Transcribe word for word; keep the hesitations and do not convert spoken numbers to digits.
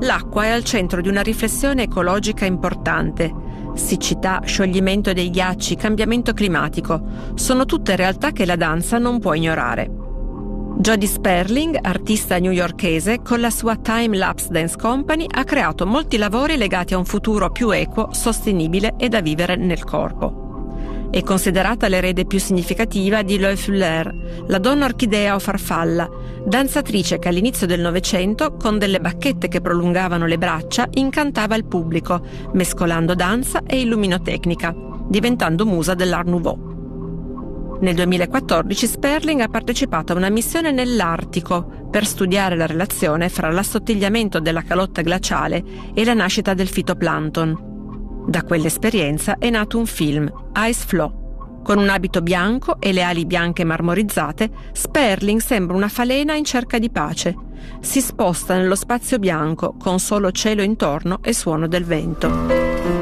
l'acqua è al centro di una riflessione ecologica importante. Siccità, scioglimento dei ghiacci, cambiamento climatico sono tutte realtà che la danza non può ignorare. Jody Sperling, artista newyorkese, con la sua Time Lapse Dance Company ha creato molti lavori legati a un futuro più equo, sostenibile e da vivere nel corpo. È considerata l'erede più significativa di Loie Fuller, la donna orchidea o farfalla, danzatrice che all'inizio del Novecento, con delle bacchette che prolungavano le braccia, incantava il pubblico, mescolando danza e illuminotecnica, diventando musa dell'Art Nouveau. Nel duemilaquattordici Sperling ha partecipato a una missione nell'Artico per studiare la relazione fra l'assottigliamento della calotta glaciale e la nascita del fitoplancton. Da quell'esperienza è nato un film, Ice Flow. Con un abito bianco e le ali bianche marmorizzate, Sperling sembra una falena in cerca di pace. Si sposta nello spazio bianco, con solo cielo intorno e suono del vento.